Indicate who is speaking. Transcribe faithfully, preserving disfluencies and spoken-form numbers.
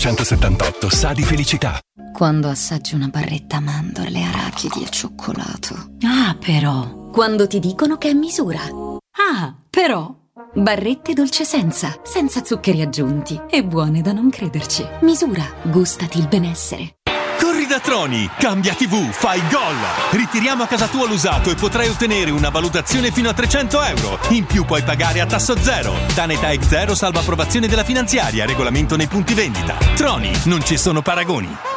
Speaker 1: centosettantotto sa di felicità.
Speaker 2: Quando assaggi una barretta a mandorle, arachidi e cioccolato.
Speaker 3: Ah, però.
Speaker 2: Quando ti dicono che è misura.
Speaker 3: Ah, però.
Speaker 2: Barrette dolce senza, senza zuccheri aggiunti e buone da non crederci. Misura, gustati il benessere.
Speaker 4: Corri da Troni, cambia tivù, fai gol! Ritiriamo a casa tua l'usato e potrai ottenere una valutazione fino a trecento euro. In più puoi pagare a tasso zero. Tanetech zero salva approvazione della finanziaria, regolamento nei punti vendita. Troni, non ci sono paragoni.